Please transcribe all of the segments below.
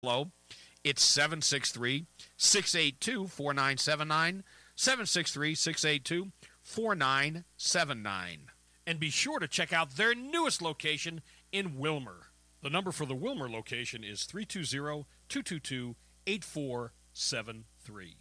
Hello. It's 763-682-4979, 763-682-4979. And be sure to check out their newest location in Wilmer. The number for the Wilmer location is 320-222-8473.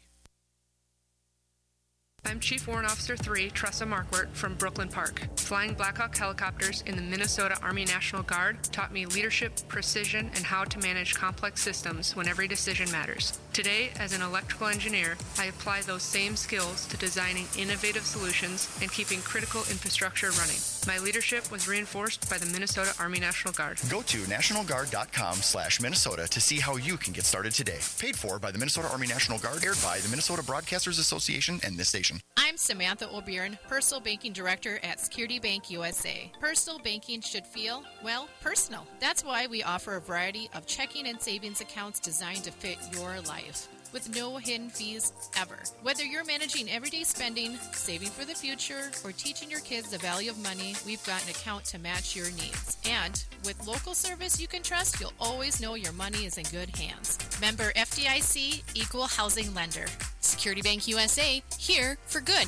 I'm Chief Warrant Officer 3, Tressa Markwart from Brooklyn Park. Flying Black Hawk helicopters in the Minnesota Army National Guard taught me leadership, precision, and how to manage complex systems when every decision matters. Today, as an electrical engineer, I apply those same skills to designing innovative solutions and keeping critical infrastructure running. My leadership was reinforced by the Minnesota Army National Guard. Go to nationalguard.com/Minnesota to see how you can get started today. Paid for by the Minnesota Army National Guard, aired by the Minnesota Broadcasters Association and this station. I'm Samantha O'Byrne, Personal Banking Director at Security Bank USA. Personal banking should feel, well, personal. That's why we offer a variety of checking and savings accounts designed to fit your life, with no hidden fees ever. Whether you're managing everyday spending, saving for the future, or teaching your kids the value of money, we've got an account to match your needs. And with local service you can trust, you'll always know your money is in good hands. Member FDIC, Equal Housing Lender. Security Bank USA, here for good.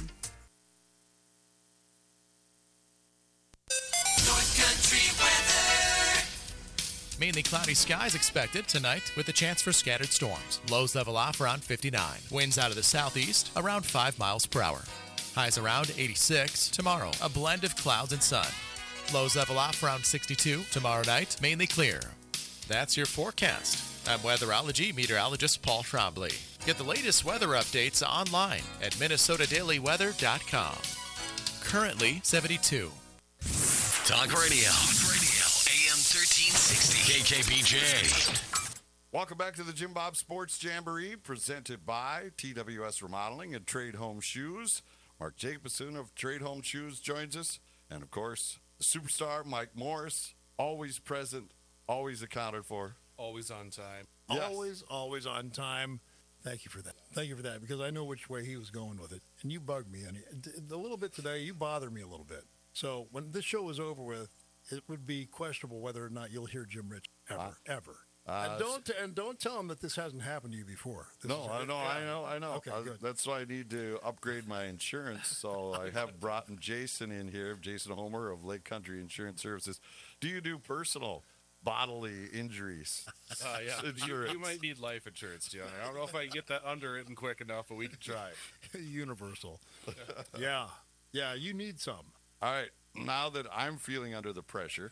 North Country weather. Mainly cloudy skies expected tonight with a chance for scattered storms. Lows level off around 59. Winds out of the southeast around 5 miles per hour. Highs around 86. Tomorrow, a blend of clouds and sun. Lows level off around 62. Tomorrow night, mainly clear. That's your forecast. I'm weatherology meteorologist Paul Trombley. Get the latest weather updates online at minnesotadailyweather.com. Currently 72. Talk Radio. AM 1360. KKPJ. Welcome back to the Jim Bob Sports Jamboree, presented by TWS Remodeling and Trade Home Shoes. Mark Jacobson of Trade Home Shoes joins us. And, of course, the superstar Mike Morris, always present, always accounted for. Always on time. Yes. Always on time. Thank you for that. Thank you for that, because I know which way he was going with it. And you bugged me. And a little bit today, you bothered me a little bit. So when this show is over with, it would be questionable whether or not you'll hear Jim Rich ever. And don't tell him that this hasn't happened to you before. I know. Okay, good. That's why I need to upgrade my insurance. So I have brought Jason in here, Jason Homer of Lake Country Insurance Services. Do you do personal bodily injuries? Yeah. Insurance. You might need life insurance, John. I don't know if I can get that underwritten quick enough, but we can try. Universal. Yeah, you need some. All right. Now that I'm feeling under the pressure,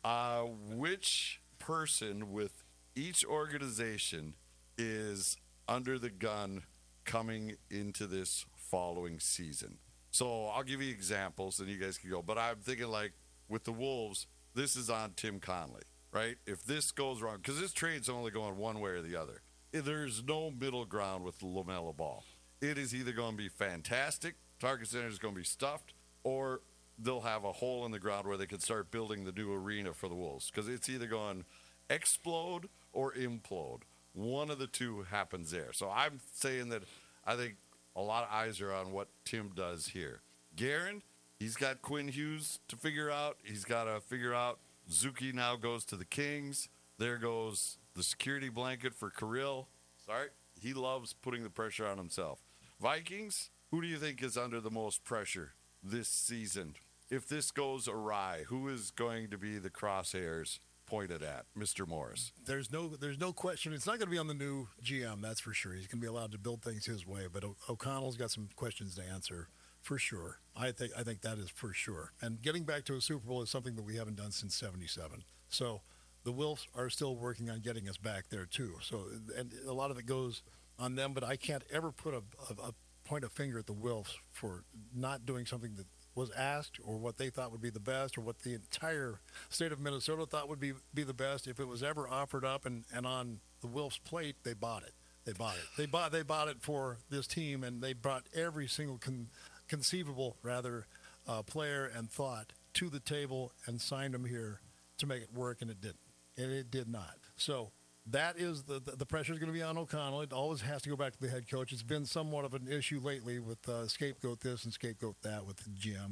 which person with each organization is under the gun coming into this following season? So I'll give you examples and you guys can go. But I'm thinking, like, with the Wolves, this is on Tim Connolly, right? If this goes wrong, because this trade's only going one way or the other. There's no middle ground with LaMelo Ball. It is either going to be fantastic, Target Center is going to be stuffed, or they'll have a hole in the ground where they can start building the new arena for the Wolves, because it's either going to explode or implode. One of the two happens there. So I'm saying that I think a lot of eyes are on what Tim does here. Guerin, he's got Quinn Hughes to figure out. He's got to figure out Zuki now goes to the Kings. There goes the security blanket for Kirill. Sorry, he loves putting the pressure on himself. Vikings, who do you think is under the most pressure this season? If this goes awry, who is going to be the crosshairs pointed at? Mr. Morris. There's no question. It's not going to be on the new GM, that's for sure. He's going to be allowed to build things his way, but O'Connell's got some questions to answer for sure. I think that is for sure. And getting back to a Super Bowl is something that we haven't done since '77. So the Wolves are still working on getting us back there too. So, and a lot of it goes on them, but I can't ever put a point a finger at the Wolves for not doing something that was asked, or what they thought would be the best, or what the entire state of Minnesota thought would be the best. If it was ever offered up and on the Wolves' plate, they bought it. They bought it for this team, and they brought every single conceivable player and thought to the table and signed them here to make it work, and it didn't. And it did not. So that is the pressure is going to be on O'Connell. It always has to go back to the head coach. It's been somewhat of an issue lately with scapegoat this and scapegoat that with the GM.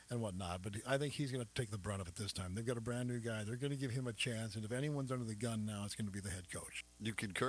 and whatnot. But I think he's going to take the brunt of it this time. They've got a brand new guy. They're going to give him a chance. And if anyone's under the gun now, it's going to be the head coach. You concur